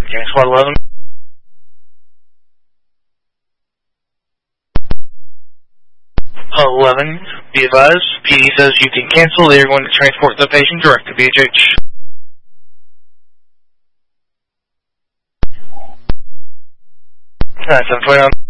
Okay, squad 11. Be advised, PD says you can cancel. They are going to transport the patient direct to BHH. Alright, 729.